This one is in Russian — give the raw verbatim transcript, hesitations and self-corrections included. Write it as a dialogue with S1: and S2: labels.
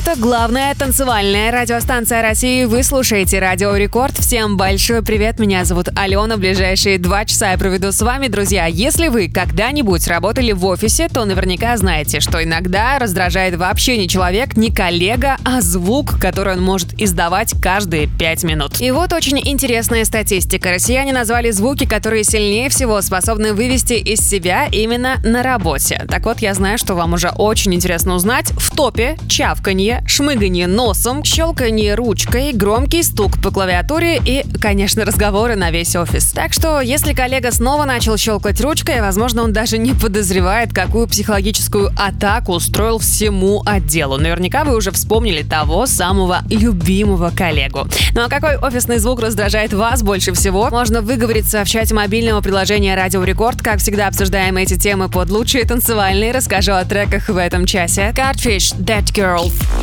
S1: Это главная танцевальная радиостанция России. Вы слушаете Радио Рекорд. Всем большой привет. Меня зовут Алена. Ближайшие два часа я проведу с вами, друзья. Если вы когда-нибудь работали в офисе, то наверняка знаете, что иногда раздражает вообще не человек, не коллега, а звук, который он может издавать каждые пять минут. И вот очень интересная статистика. Россияне назвали звуки, которые сильнее всего способны вывести из себя именно на работе. Так вот, я знаю, что вам уже очень интересно узнать. В топе чавканье, шмыганье носом, щелканье ручкой, громкий стук по клавиатуре и, конечно, разговоры на весь офис. Так что, если коллега снова начал щелкать ручкой, возможно, он даже не подозревает, какую психологическую атаку устроил всему отделу. Наверняка вы уже вспомнили того самого любимого коллегу. Ну а какой офисный звук раздражает вас больше всего? Можно выговориться в чате мобильного приложения Радио Рекорд. Как всегда, обсуждаем эти темы под лучшие танцевальные. Расскажу о треках в этом часе. Catfish, That Girl.